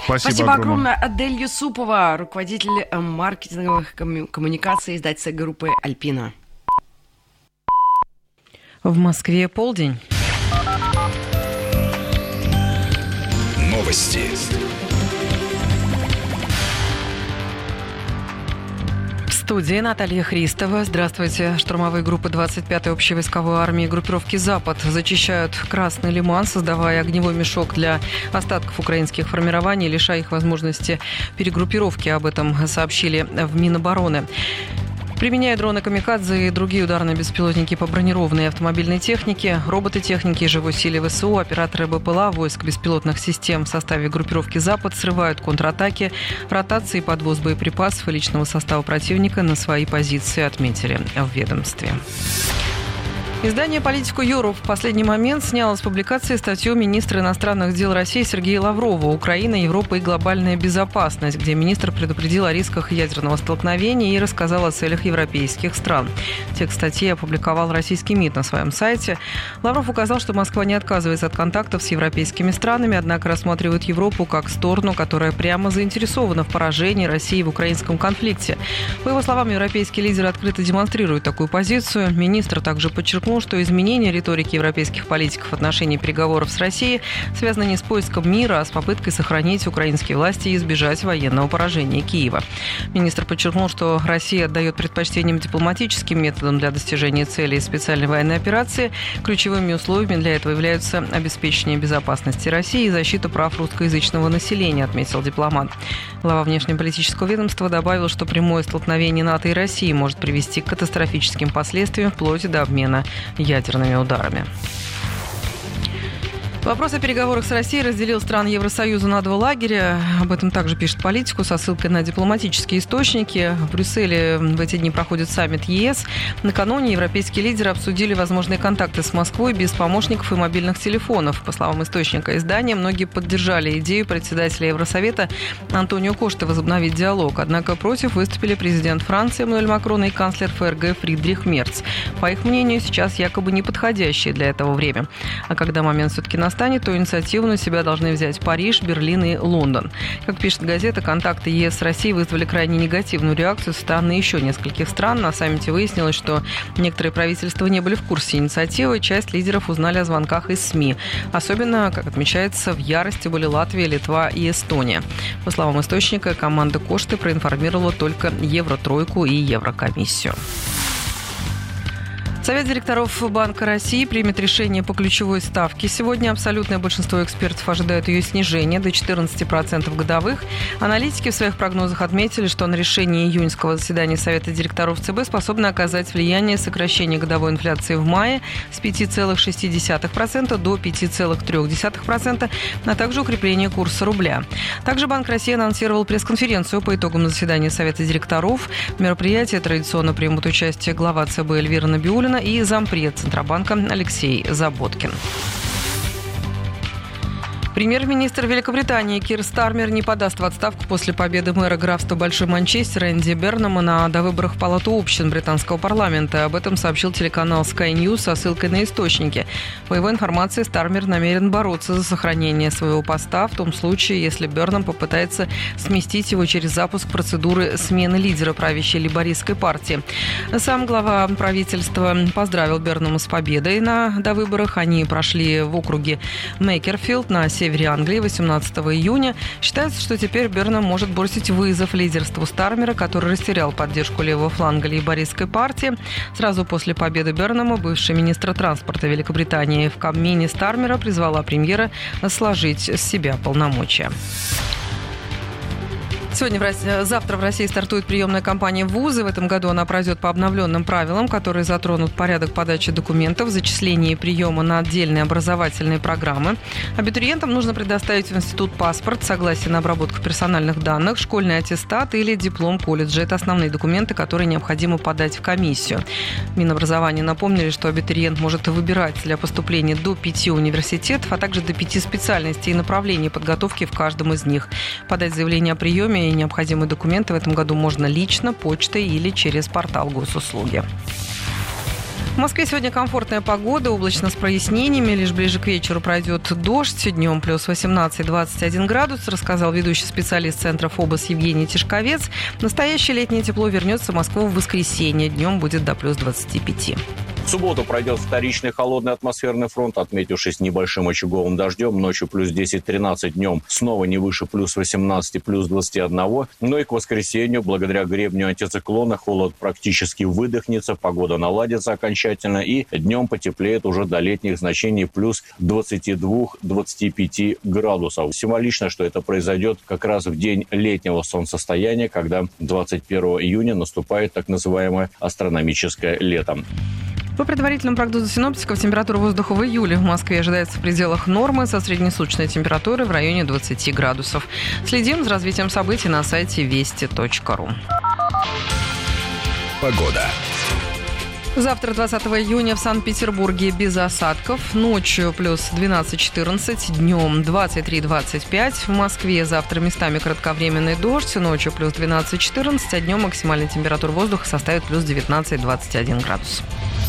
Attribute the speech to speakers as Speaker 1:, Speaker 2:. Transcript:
Speaker 1: Спасибо огромное. Адель Юсупова, руководитель маркетинговых коммуникаций издательства группы «Альпина».
Speaker 2: В Москве полдень.
Speaker 3: Новости.
Speaker 2: В студии Наталья Христова. Здравствуйте. Штурмовые группы 25-й общевойсковой армии группировки «Запад» зачищают Красный Лиман, создавая огневой мешок для остатков украинских формирований, лишая их возможности перегруппировки. Об этом сообщили в Минобороны. Применяя дроны «Камикадзе» и другие ударные беспилотники по бронированной автомобильной технике, роботы-техники, живой силе ВСУ, операторы БПЛА, войск беспилотных систем в составе группировки «Запад» срывают контратаки, ротации и подвоз боеприпасов и личного состава противника на свои позиции, отметили в ведомстве. Издание «Политику.Юру» в последний момент сняло с публикации статью министра иностранных дел России Сергея Лаврова «Украина, Европа и глобальная безопасность», где министр предупредил о рисках ядерного столкновения и рассказал о целях европейских стран. Текст статьи опубликовал российский МИД на своем сайте. Лавров указал, что Москва не отказывается от контактов с европейскими странами, однако рассматривает Европу как сторону, которая прямо заинтересована в поражении России в украинском конфликте. По его словам, европейские лидеры открыто демонстрируют такую позицию. Министр также подчеркнул, что изменение риторики европейских политиков в отношении переговоров с Россией связано не с поиском мира, а с попыткой сохранить украинские власти и избежать военного поражения Киева. Министр подчеркнул, что Россия отдает предпочтением дипломатическим методам для достижения целей специальной военной операции. Ключевыми условиями для этого являются обеспечение безопасности России и защита прав русскоязычного населения, отметил дипломат. Глава внешнеполитического ведомства добавил, что прямое столкновение НАТО и России может привести к катастрофическим последствиям вплоть до обмена ядерными ударами. Вопрос о переговорах с Россией разделил страны Евросоюза на два лагеря. Об этом также пишет «Политику» со ссылкой на дипломатические источники. В Брюсселе в эти дни проходит саммит ЕС. Накануне европейские лидеры обсудили возможные контакты с Москвой без помощников и мобильных телефонов. По словам источника издания, многие поддержали идею председателя Евросовета Антонио Кошты возобновить диалог. Однако против выступили президент Франции Эммануэль Макрон и канцлер ФРГ Фридрих Мерц. По их мнению, сейчас якобы неподходящее для этого время. А когда момент все-таки настанет, то инициативу на себя должны взять Париж, Берлин и Лондон. Как пишет газета, контакты ЕС с Россией вызвали крайне негативную реакцию со стороны еще нескольких стран. На саммите выяснилось, что некоторые правительства не были в курсе инициативы. Часть лидеров узнали о звонках из СМИ. Особенно, как отмечается, в ярости были Латвия, Литва и Эстония. По словам источника, команда Кошты проинформировала только Евротройку и Еврокомиссию. Совет директоров Банка России примет решение по ключевой ставке. Сегодня абсолютное большинство экспертов ожидает ее снижения до 14% годовых. Аналитики в своих прогнозах отметили, что на решение июньского заседания Совета директоров ЦБ способно оказать влияние сокращения годовой инфляции в мае с 5,6% до 5,3%, а также укрепление курса рубля. Также Банк России анонсировал пресс-конференцию по итогам заседания Совета директоров. В мероприятии традиционно примут участие глава ЦБ Эльвира Набиуллина и зампред Центробанка Алексей Заботкин. Премьер-министр Великобритании Кир Стармер не подаст в отставку после победы мэра графства Большой Манчестер Энди Бернама на довыборах в Палату общин британского парламента. Об этом сообщил телеканал Sky News со ссылкой на источники. По его информации, Стармер намерен бороться за сохранение своего поста в том случае, если Бернам попытается сместить его через запуск процедуры смены лидера правящей лейбористской партии. Сам глава правительства поздравил Бернама с победой на довыборах. Они прошли в округе Мейкерфилд на севере Англии 18 июня. Считается, что теперь Бернам может бросить вызов лидерству Стармера, который растерял поддержку левого фланга лейбористской партии. Сразу после победы Бернама бывший министр транспорта Великобритании в Кабмине Стармера призвала премьера сложить с себя полномочия. Завтра в России стартует приемная кампания в вузы. В этом году она пройдет по обновленным правилам, которые затронут порядок подачи документов, зачисления и приема на отдельные образовательные программы. Абитуриентам нужно предоставить в институт паспорт, согласие на обработку персональных данных, школьный аттестат или диплом колледжа. Это основные документы, которые необходимо подать в комиссию. Минобразование напомнили, что абитуриент может выбирать для поступления до 5 университетов, а также до 5 специальностей и направлений подготовки в каждом из них. Подать заявление о приеме и необходимые документы в этом году можно лично, почтой или через портал госуслуги. Москве сегодня комфортная погода, облачно с прояснениями. Лишь ближе к вечеру пройдет дождь. Днем плюс 18-21 градус, рассказал ведущий специалист Центра ФОБОС Евгений Тишковец. Настоящее летнее тепло вернется в Москву в воскресенье. Днем будет до плюс 25.
Speaker 3: В субботу пройдет вторичный холодный атмосферный фронт, отметившись небольшим очаговым дождем. Ночью плюс 10-13, днем снова не выше плюс 18, плюс 21. Но и к воскресенью, благодаря гребню антициклона, холод практически выдохнется, погода наладится окончательно и днем потеплеет уже до летних значений плюс 22-25 градусов. Символично, что это произойдет как раз в день летнего солнцестояния, когда 21 июня наступает так называемое астрономическое лето.
Speaker 2: По предварительному прогнозу синоптиков, температура воздуха в июле в Москве ожидается в пределах нормы со среднесуточной температурой в районе 20 градусов. Следим за развитием событий на сайте вести.ру.
Speaker 4: Погода.
Speaker 2: Завтра, 20 июня, в Санкт-Петербурге без осадков. Ночью плюс 12-14, днем 23-25. В Москве завтра местами кратковременный дождь. Ночью плюс 12-14, а днем максимальная температура воздуха составит плюс 19-21 градус.